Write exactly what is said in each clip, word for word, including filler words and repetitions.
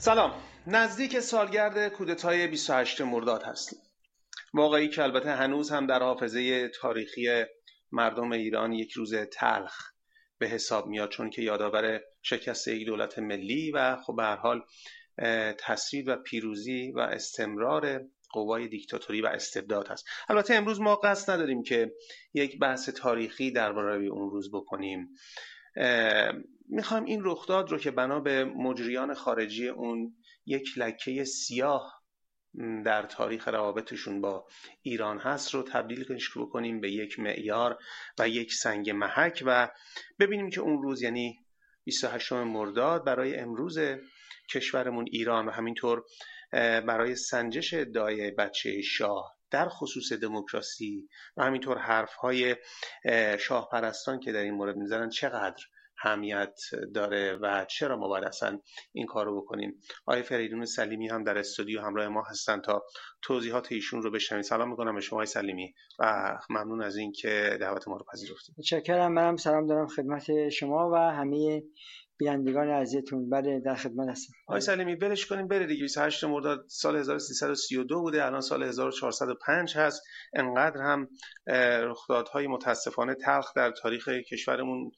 سلام. نزدیک سالگرد کودتای بیست و هشتم مرداد هستیم. واقعی که البته هنوز هم در حافظه تاریخی مردم ایران یک روز تلخ به حساب میاد، چون که یادآور شکست یک دولت ملی و خب به هر حال تسدید و پیروزی و استمرار قوای دیکتاتوری و استبداد هست. البته امروز ما قصد نداریم که یک بحث تاریخی درباره اون روز بکنیم. میخوایم این رخداد رو که بنا به مجریان خارجی اون یک لکه سیاه در تاریخ روابطشون با ایران هست رو تبدیلش بکنیم به یک معیار و یک سنگ محک و ببینیم که اون روز، یعنی بیست و هشتم مرداد، برای امروز کشورمون ایران و همینطور برای سنجش ادعای بچه شاه در خصوص دموکراسی و همینطور حرفهای شاه پرستان که در این مورد میزنن چقدر اهمیت داره و چرا ما باید اصلا این کار رو بکنیم. آقای فریدون سلیمی هم در استودیو همراه ما هستن تا توضیحات ایشون رو بشنویم. سلام میکنم به شما آقای سلیمی و ممنون از این که دعوت ما رو پذیرفتید. متشکرم. منم سلام دارم خدمت شما و همه بینندگان عزیزتون. بله، در خدمت هستم. آقای سلیمی ولش کنیم بره دیگه. بیست و هشتم مرداد سال هزار و سیصد و سی و دو بوده، الان سال هزار و چهارصد و پنج هست. انقدر هم رخدادهای متاسفانه تلخ در تاریخ کشورمون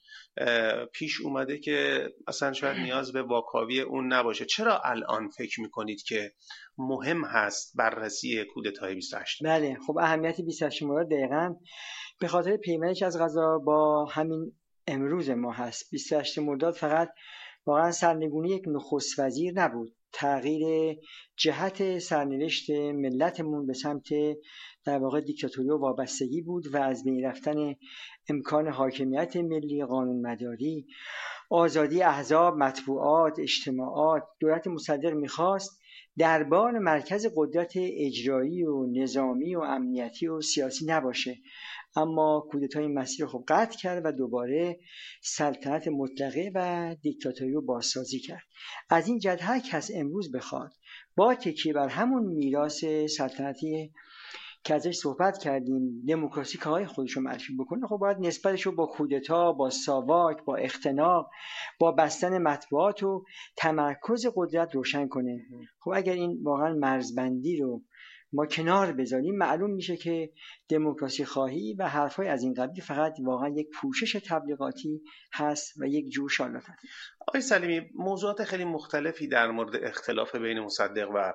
پیش اومده که اصلا شاید نیاز به واکاوی اون نباشه. چرا الان فکر میکنید که مهم هست بررسی کودتای بیست و هشت؟ بله، خب اهمیت بیست و هشتم مرداد دقیقاً به خاطر پیوندش از قضا با همین امروز ما هست. بیست و هشتم مرداد فقط واقعا سرنگونی یک نخست وزیر نبود، تغییر جهت سرنوشت ملتمون به سمت در واقع دیکتاتوری و وابستگی بود و از بین رفتن امکان حاکمیت ملی، قانونمداری، آزادی احزاب، مطبوعات، اجتماعات. دولت مصدق میخواست دربان مرکز قدرت اجرایی و نظامی و امنیتی و سیاسی نباشه، اما کودتای مسیر خب قطع کرد و دوباره سلطنت مطلقه و دیکتاتوری رو بازسازی کرد. از این جهت هر کس امروز بخواد با تکیه بر همون میراث سلطنتی که ازش صحبت کردیم، دموکراسی کارهای خودش رو معرفی بکنه، خب باید نسبتش رو با کودتا، با ساواک، با اختناق، با بستن مطبوعات و تمرکز قدرت روشن کنه. خب اگر این واقعا مرزبندی رو ما کنار بذاریم، معلوم میشه که دموکراسی خواهی و حرفای از این قبیل فقط واقعا یک پوشش تبلیغاتی هست و یک جور شالاتت. آقای سلیمی، موضوعات خیلی مختلفی در مورد اختلاف بین مصدق و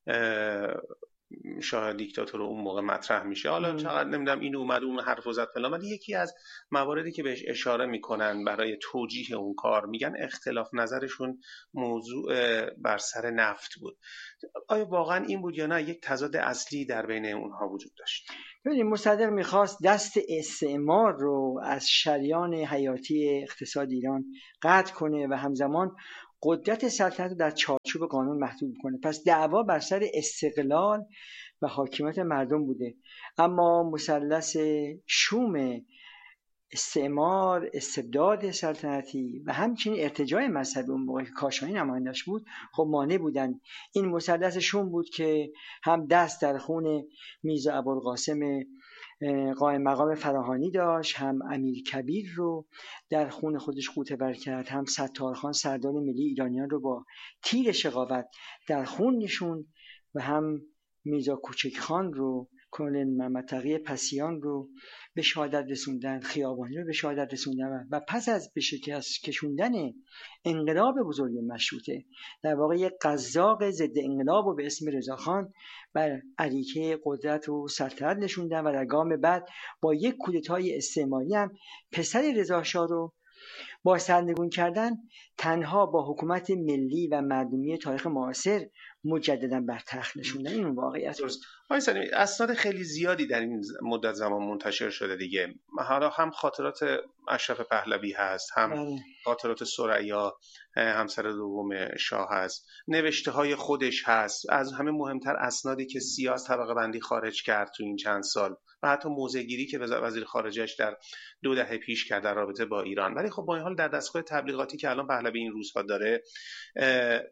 شاه دیکتاتور اون موقع مطرح میشه. حالا چقدر نمیدونم این اومد اون حرف زد فلان، ولی یکی از مواردی که بهش اشاره میکنن برای توجیه اون کار، میگن اختلاف نظرشون موضوع بر سر نفت بود. آیا واقعا این بود یا نه یک تضاد اصلی در بین اونها وجود داشت؟ ببینید، مصدق میخواست دست استعمار رو از شریان حیاتی اقتصاد ایران قطع کنه و همزمان قدرت سلطنت رو در چارچوب قانون محدود کنه. پس دعوا بر سر استقلال و حاکمیت مردم بوده، اما مثلث شوم استعمار، استبداد سلطنتی و همچنین ارتجاع مذهبی اون موقع که کاشانی نمایندش بود، خب مانع بودن. این مثلث شوم بود که هم دست در خون میرزا ابوالقاسم قائم مقام فراهانی داشت، هم امیر کبیر رو در خون خودش غوطه ور کرد، هم ستارخان سردار ملی ایرانیان رو با تیر شقاوت در خون نشوند و هم میرزا کوچک خان رو، کلن محمد تقی پسیان رو به شهادت رسوندن، خیابانی رو به شهادت رسوندن و پس از به شکست کشوندن انقلاب بزرگ مشروطه، در واقع یک قزاق ضد انقلاب رو به اسم رضاخان بر اریکه قدرت و سلطنت نشوندن و در گام بعد با یک کودتای استعماری هم پسر رضا شاه رو با سرنگون کردن تنها با حکومت ملی و مردمی تاریخ معاصر مجددا بر تخت نشوندن. این واقعیت است. آقای سلیمی، اسناد خیلی زیادی در این مدت زمان منتشر شده دیگه. حالا هم خاطرات اشرف پهلوی هست، هم بله. خاطرات ثریا همسر دوم شاه هست، نوشته های خودش هست، از همه مهمتر اسنادی که سیاست طبقه بندی خارج کرد تو این چند سال و حتی موضع گیری که وزیر خارجه‌اش در دو دهه پیش کرد در رابطه با ایران. ولی خب با این حال در دستگاه تبلیغاتی که الان پهلوی این روزها داره،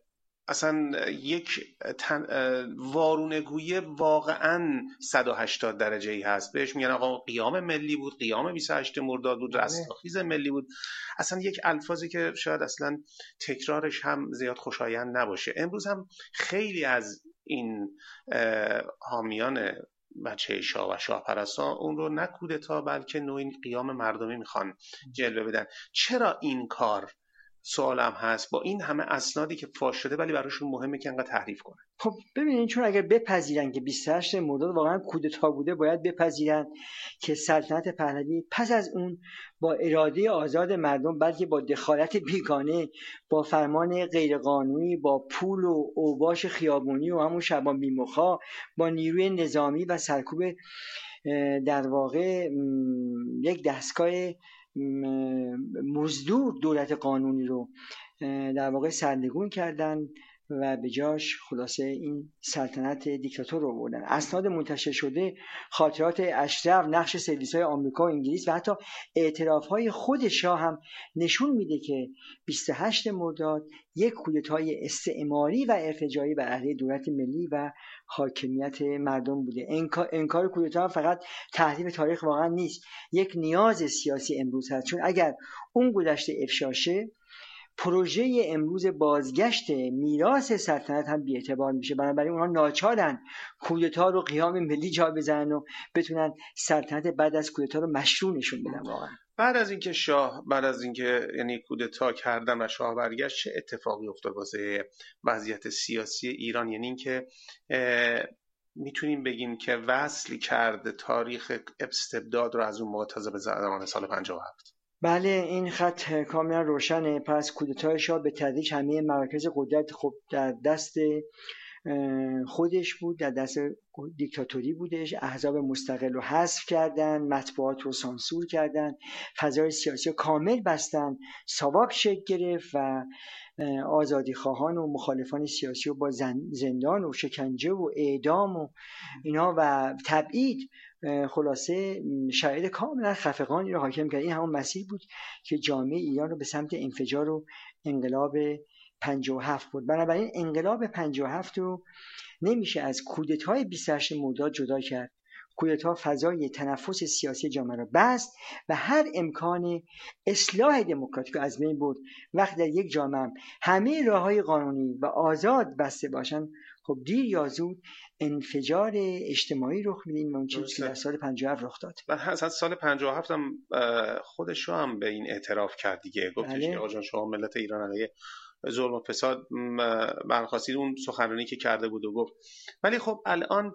اصلا یک تن... وارونگویی واقعا صد و هشتاد درجه ای هست. بهش میگن آقا قیام ملی بود، قیام بیست و هشتم مرداد بود، رستاخیز ملی بود. اصلا یک الفاظی که شاید اصلا تکرارش هم زیاد خوشایند نباشه. امروز هم خیلی از این حامیان بچه شاه و شاه پرستان اون رو نه کودتا بلکه نوعی قیام مردمی میخوان جلوه بدن. چرا این کار؟ سوالم هست با این همه اسنادی که فاش شده ولی براشون مهمه که انقدر تحریف کنن. خب ببینید، چون اگر بپذیرن که بیست و هشتم مرداد واقعا کودتا بوده، باید بپذیرن که سلطنت پهلوی پس از اون با اراده آزاد مردم بلکه با دخالت بیگانه، با فرمان غیرقانونی، با پول و اوباش خیابونی و همون شبان بیمخا، با نیروی نظامی و سرکوب در واقع یک دستگاه مزدور دولت قانونی رو در واقع سرنگون کردن و به جاش خلاصه این سلطنت دیکتاتور رو بردن. اسناد منتشر شده، خاطرات اشرف، نقش سرویس‌های آمریکا و انگلیس و حتی اعتراف‌های خود شاه هم نشون میده که بیست و هشتم مرداد یک کودتای استعماری و ارتجاعی بر علیه دولت ملی و حاکمیت مردم بوده. انکار, انکار کودتا فقط تحریف تاریخ واقعا نیست، یک نیاز سیاسی امروز هست. چون اگر اون گذشته افشا شه، پروژه امروز بازگشت میراث سلطنت هم بی‌اعتبار میشه. بنابراین اونها ناچارن کودتا رو قیام ملی جا بزنن و بتونن سلطنت بعد از کودتا رو مشروع نشون بدن. واقعا بعد از اینکه شاه بعد از اینکه یعنی کودتا کردن و شاه برگشت، چه اتفاقی افتاد واسه وضعیت سیاسی ایران؟ یعنی اینکه میتونیم بگیم که وصل کرد تاریخ استبداد رو از اون موقع تازه به زمان سال پنجاه و هفت. بله، این خط کاملا روشنه. پس کودتای شاه به تدریج همه مراکز قدرت خب در دست خودش بود، در دست دیکتاتوری بودش. احزاب مستقل رو حذف کردن، مطبوعات رو سانسور کردن، فضای سیاسی رو کامل بستن، ساواک شکل گرفت و آزادی خواهان و مخالفان سیاسی رو با زندان و شکنجه و اعدام و اینا و تبعید، خلاصه شرایط کاملا خفقانی رو حاکم کرد. این همون مسیر بود که جامعه ایران رو به سمت انفجار و انقلاب پنجاه و هفت بود. بنابراین انقلاب پنجاه و هفت رو نمیشه از کودتای بیست و هشتم مرداد جدا کرد. کودتا فضای تنفس سیاسی جامعه را بست و هر امکان اصلاح دموکراتیک رو از بین برد. وقتی در یک جامعه همه راههای قانونی و آزاد بسته باشن، خب دیر یا زود انفجار اجتماعی رخ میده. این اون چیزی که در سال پنجاه و هفت رخ داد. و اصلا سال پنجاه و هفت هم خودش هم به این اعتراف کرد دیگه، گفتش که آقا جان شما ملت ایران علیه ظلم و فساد برخاستید. اون سخنرانی که کرده بود و گفت. ولی خب الان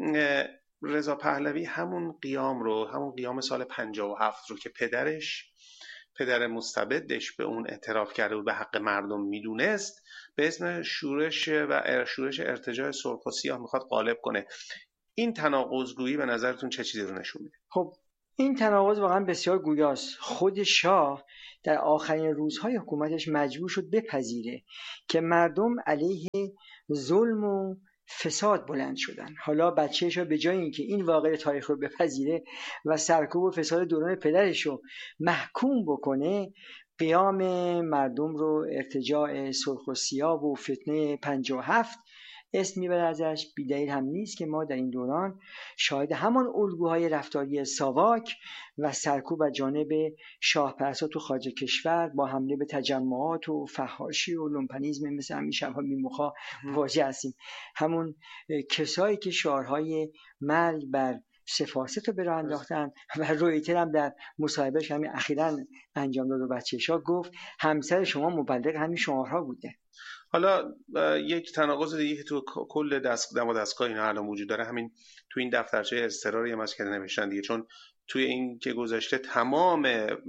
رضا پهلوی همون قیام رو، همون قیام سال پنجاه و هفت رو که پدرش پدر مستبدش به اون اعتراف کرده بود، به حق مردم میدونست، به اسم شورش و شورش ارتجاع سرخ و سیاه میخواد غالب کنه. این تناقض‌گویی به نظرتون چه چیزی رو نشون میده؟ خب این تناقض واقعا بسیار گویاست. خود شاه در آخرین روزهای حکومتش مجبور شد بپذیره که مردم علیه ظلم و فساد بلند شدن. حالا بچه‌ش به جای اینکه این واقعه تاریخ رو بپذیره و سرکوب و فساد دوران پدرش رو محکوم بکنه، قیام مردم رو ارتجاع سرخ و سیاه و فتنه پنجاه و هفت اسم میبره ازش. بی‌دلیل هم نیست که ما در این دوران شاهد همان الگوهای رفتاری ساواک و سرکوب از جانب شاه پرستا تو خارج کشور با حمله به تجمعات و فحاشی و لومپنیسم مثل همین شبها میموخا واجه هستیم. همون کسایی که شعارهای مرگ بر سفاست رو به راه انداختن و رویتر هم در مصاحبهش همین اخیراً انجام داد و بچه‌شا گفت همسر شما مبلغ همین شعارها بوده. حالا یک تناقض دیگه که تو کل دست دم و دستگاه اینا الان وجود داره، همین تو این دفترچه اضطراری هم از که نوشتن دیگه، چون توی این که گذاشته تمام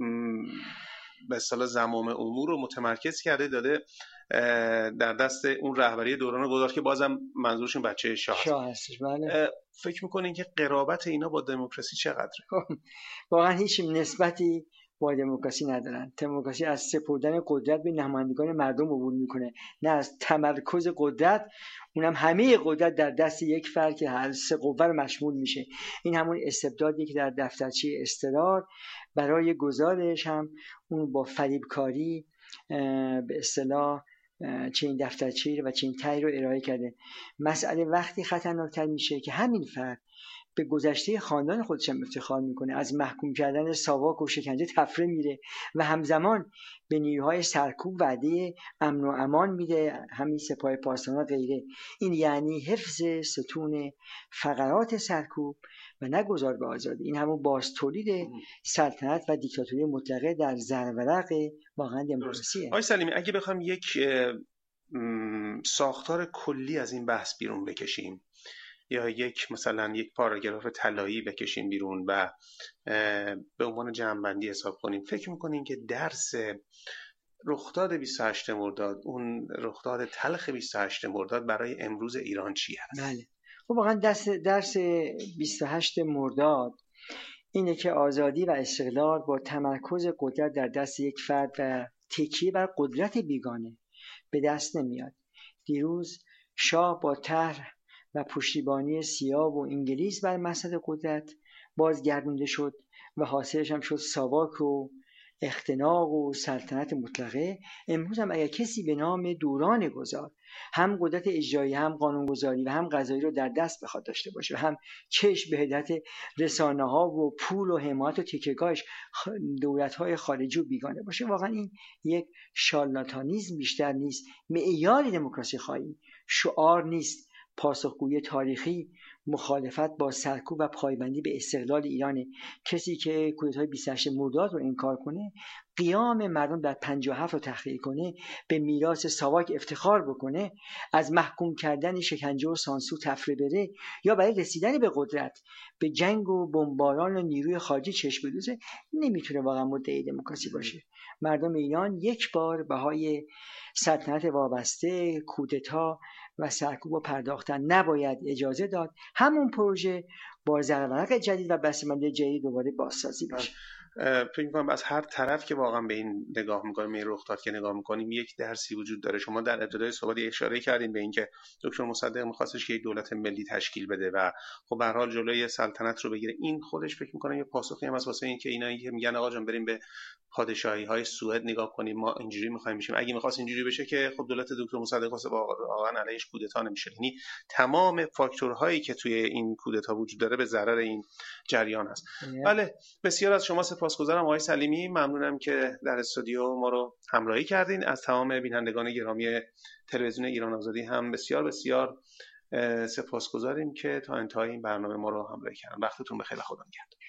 به اصطلاح زمام امور رو متمرکز کرده داده در دست اون رهبری دوران گذشته که بازم منظورشون بچه شاه شاه هستش. بله. فکر میکنین که قرابت اینا با دموکراسی چقدره؟ واقعا هیچ نسبتی با دموکراسی ندارن. دموکراسی از سپردن قدرت به نمایندگان مردم عبور میکنه، نه از تمرکز قدرت، اونم همه قدرت در دست یک فرد که هر سه قوه رو مشمول میشه. این همون استبدادی که در دفترچه اضطرار برای گزارش هم اون با فریبکاری به اصطلاح چنین دفترچه‌ای و چنین طرحی رو ارائه کرده. مسئله وقتی خطرناکتر میشه که همین فرد به گذشته خاندان خودش هم افتخار میکنه، از محکوم کردن ساواک و شکنجه تفره میره و همزمان به نیروهای سرکوب وعده امن و امان میده، همین سپاه پاسداران غیره. این یعنی حفظ ستون فقرات سرکوب و نگذار به آزادی. این همون باز تولید سلطنت و دیکتاتوری مطلقه در زرورق واقعا دموکراسیه. آقای سلیمی، اگه بخوام یک ساختار کلی از این بحث بیرون بکشیم یا یک مثلا یک پاراگراف طلایی بکشیم بیرون و به عنوان جمع‌بندی حساب کنیم، فکر می‌کنین که درس رخداد بیست و هشتم مرداد، اون رخداد تلخ بیست و هشتم مرداد برای امروز ایران چی هست؟ بله، خب واقعا درس درس بیست و هشتم مرداد اینه که آزادی و استقلال با تمرکز قدرت در دست یک فرد و تکیه بر قدرت بیگانه به دست نمیاد. دیروز شاه با طرح و پشتیبانی سیاه و انگلیس بر مسند قدرت بازگردونده شد و حاصلش هم شد ساواک و اختناق و سلطنت مطلقه. امروز هم اگر کسی به نام دوران گذار هم قدرت اجرایی هم قانونگذاری و هم قضایی رو در دست بخواد داشته باشه و هم چشم به هدایت رسانه ها و پول و حمایت و تکیه‌گاهش دولت های خارجی و بیگانه باشه، واقعا این یک شارلاتانیسم بیشتر نیست، معیار دموکراسی خواهی شعار نیست. پاسخگویی تاریخی مخالفت با سرکوب و پایبندی به استقلال ایرانه. کسی که کودتای بیست و هشتم مرداد رو انکار کنه، قیام مردم در پنجاه و هفت رو تحقیر کنه، به میراث ساواک افتخار بکنه، از محکوم کردن شکنجه و سانسور تفره بره یا برای رسیدن به قدرت به جنگ و بمباران و نیروی خارجی چشم بدوزه، نمیتونه واقعا مدعی دموکراسی باشه. مردم ایران یک بار بهای سلطنت وابسته، کودتا و سرکوب و پرداختن نباید اجازه داد. همون پروژه با زرورق جدید و بسته‌بندی جدید دوباره بازسازی بشه. فکر می‌کنم از هر طرف که واقعا به این نگاه می‌کنیم، این رخداد که نگاه می‌کنیم، یک درسی وجود داره. شما در ابتدای صحبت اشاره کردین به اینکه دکتر مصدق می‌خواستش که یک دولت ملی تشکیل بده و خب به هر حال جلوی سلطنت رو بگیره. این خودش فکر می‌کنم یه پاسخی هم از واسه این که اینا که میگن آقا جان بریم به پادشاهی‌های سوئد نگاه کنیم، ما اینجوری می‌خوایم بشیم. اگه می‌خواست اینجوری بشه که خب دولت دکتر مصدق واسه واقعا علیش کودتا نمیشه. یعنی تمام فاکتورهایی که توی این کودتا وجود داره به ضرر این جریان است. بله، بسیار از شما سپاسگزارم آقای سلیمی. ممنونم که در استودیو ما رو همراهی کردین. از تمام بینندگان گرامی تلویزیون ایران آزادی هم بسیار بسیار سپاسگزاریم که تا انتهای این برنامه ما رو همراهی کردن. وقتتون بخیر، خدا نگهدار.